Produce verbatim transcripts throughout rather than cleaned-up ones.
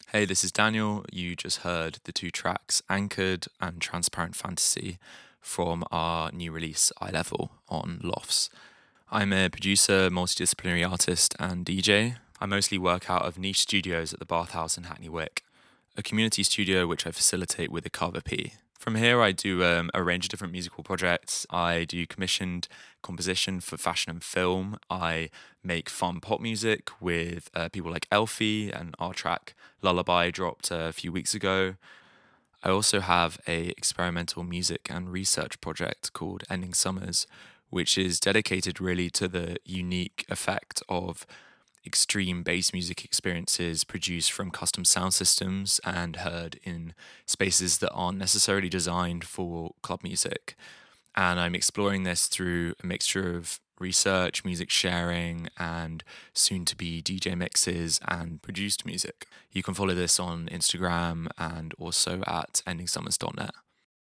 Hey, this is Daniel. You just heard the two tracks Anchored and Transparent Fantasy from our new release, Eye Level, on Lofts. I'm a producer, multidisciplinary artist, and D J. I mostly work out of niche studios at the Bathhouse in Hackney Wick, a community studio which I facilitate with a cover P. From here, I do um, a range of different musical projects. I do commissioned composition for fashion and film. I make fun pop music with uh, people like Elfie, and our track Lullaby dropped a few weeks ago. I also have a experimental music and research project called Ending Summers, which is dedicated really to the unique effect of extreme bass music experiences produced from custom sound systems and heard in spaces that aren't necessarily designed for club music. And I'm exploring this through a mixture of research, music sharing, and soon to be D J mixes and produced music. You can follow this on Instagram and also at ending summers dot net.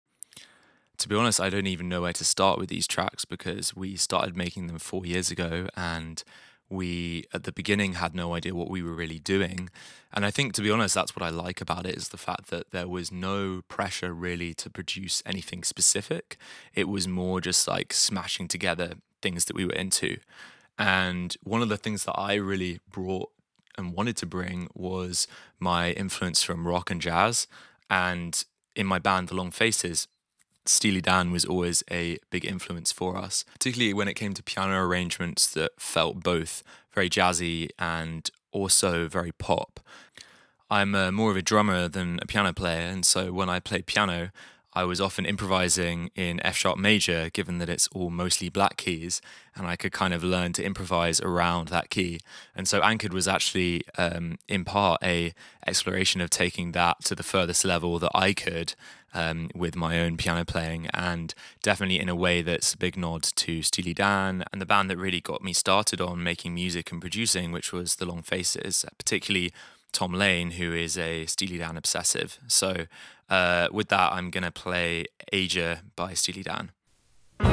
To be honest, I don't even know where to start with these tracks because we started making them four years ago and we at the beginning had no idea what we were really doing. And I think, to be honest, that's what I like about it, is the fact that there was no pressure really to produce anything specific. It was more just like smashing together things that we were into. And one of the things that I really brought and wanted to bring was my influence from rock and jazz. And in my band, The Long Faces, Steely Dan was always a big influence for us, particularly when it came to piano arrangements that felt both very jazzy and also very pop. I'm uh, more of a drummer than a piano player, and so when I played piano, I was often improvising in F sharp major, given that it's all mostly black keys, and I could kind of learn to improvise around that key. And so Anchored was actually, um, in part, a exploration of taking that to the furthest level that I could um, with my own piano playing, and definitely in a way that's a big nod to Steely Dan and the band that really got me started on making music and producing, which was The Long Faces, particularly Tom Lane, who is a Steely Dan obsessive. So, uh, with that, I'm going to play Aja by Steely Dan.